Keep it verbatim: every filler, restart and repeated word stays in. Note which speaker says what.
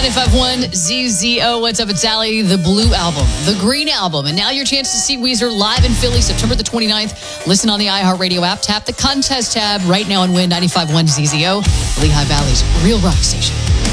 Speaker 1: ninety-five point one Z Z O. What's up? It's Allie. The Blue Album, the Green Album, and now your chance to see Weezer live in Philly, September the twenty-ninth. Listen on the iHeartRadio app. Tap the contest tab right now and win ninety-five point one Z Z O, Lehigh Valley's real rock station.